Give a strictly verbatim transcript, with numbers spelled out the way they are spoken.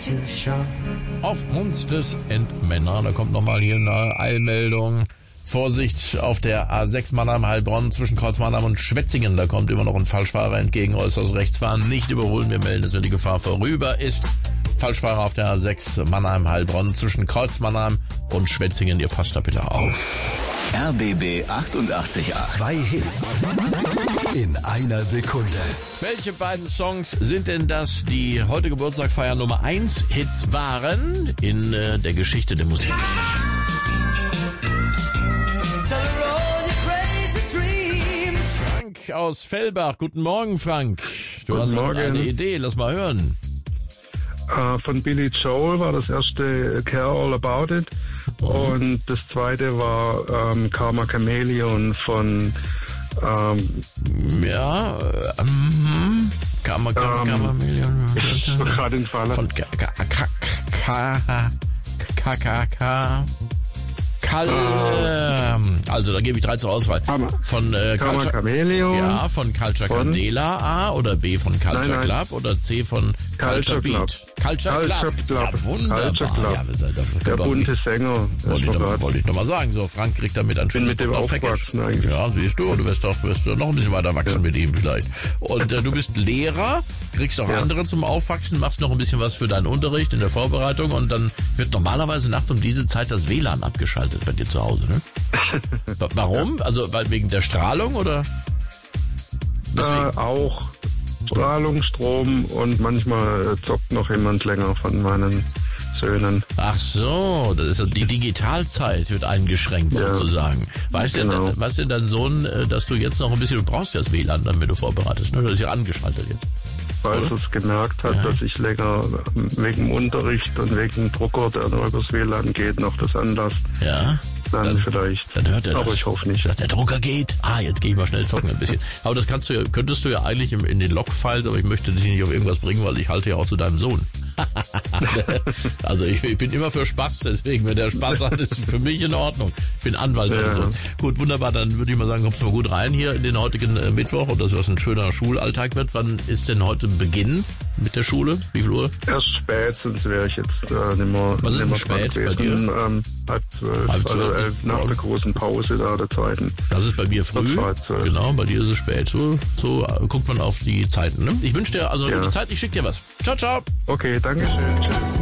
Auf Monsters and Männer, da kommt nochmal hier eine Eilmeldung. Vorsicht auf der A sechs Mannheim-Heilbronn zwischen Kreuz Mannheim und Schwetzingen. Da kommt immer noch ein Falschfahrer entgegen, äußerst rechts fahren. Nicht überholen, wir melden es, wenn die Gefahr vorüber ist. Falschfahrer auf der A sechs Mannheim-Heilbronn zwischen Kreuz Mannheim und Schwetzingen. Ihr passt da bitte auf. R B B achtundachtzig Komma acht. Zwei Hits in einer Sekunde. Welche beiden Songs sind denn das, die heute Geburtstag feiern Nummer eins Hits waren in äh, der Geschichte der Musik? Frank aus Fellbach. Guten Morgen, Frank. Du Guten hast Morgen. eine Idee, lass mal hören. Uh, von Billy Joel war das erste Care All About It. Und das zweite war ähm, Karma Chameleon von ähm, Ja, äh, ähm, Karma, Karma, Ähm, Karma, Million. ich bin gerade in Falle. Von K K K K K K K Kal, also da gebe ich drei zur Auswahl. Karma. Von äh, Karma Culture, Chameleon. ja, von Culture Von? Candela A oder B von Culture Nein, nein. Club oder C von Culture Culture Beat. Club. Culture Culture Club. Club. Ja, wunderbar. Culture Club. Ja, wir sind- das Der kommt doch bunte nicht. Sänger. Wollte ich, Verrat. doch, wollte ich noch mal sagen. So, Frank kriegt damit ein schönes mit dem Package. aufgewachsen eigentlich. Ja, siehst du, du wirst doch, wirst du noch ein bisschen weiter wachsen Ja. mit ihm vielleicht. Und äh, du bist Lehrer, kriegst auch Ja. andere zum Aufwachsen, machst noch ein bisschen was für deinen Unterricht in der Vorbereitung und dann wird normalerweise nachts um diese Zeit das W L A N abgeschaltet bei dir zu Hause, ne? Wa- Warum? Also weil wegen der Strahlung oder? Deswegen. Äh, auch Strahlung, Strom und manchmal äh, zockt noch jemand länger von meinen Söhnen. Ach so, das ist ja die Digitalzeit wird eingeschränkt Ja. sozusagen. Weißt denn, Genau. dein- weiß denn dein Sohn, äh, dass du jetzt noch ein bisschen, du brauchst ja das W L A N, damit du vorbereitest, ne? Das ist ja angeschaltet jetzt. Weil Oder? es gemerkt hat, Ja. dass ich länger wegen dem Unterricht und wegen dem Drucker, der nur übers W L A N geht, noch das anlasst. Ja? Dann, Dann- vielleicht. Dann hört er Aber das. ich hoffe nicht. Dass der Drucker geht. Ah, jetzt gehe ich mal schnell zocken ein bisschen. Aber das kannst du ja, könntest du ja eigentlich im, in den Logfiles, aber ich möchte dich nicht auf irgendwas bringen, weil ich halte ja auch zu deinem Sohn. Also ich, ich bin immer für Spaß, deswegen, wenn der Spaß hat, ist für mich in Ordnung. Ich bin Anwalt Ja. und so. Gut, wunderbar, dann würde ich mal sagen, kommst du mal gut rein hier in den heutigen äh, Mittwoch und dass das ein schöner Schulalltag wird. Wann ist denn heute Beginn mit der Schule? Wie viel Uhr? Erst spät, sonst wäre ich jetzt äh, nicht mehr, Was ist nicht denn mehr spät dran bei gewesen. dir? Ähm, halb zwölf, Halb also zwölf elf, ist- nach der großen Pause da, der zweiten. Das ist bei mir früh. Das war zwölf. Genau, bei dir ist es spät. So, so äh, guckt man auf die Zeiten. Ne? Ich wünsche dir also eine Ja. gute Zeit, ich schicke dir was. Ciao, ciao. Okay, danke schön. Tschüss.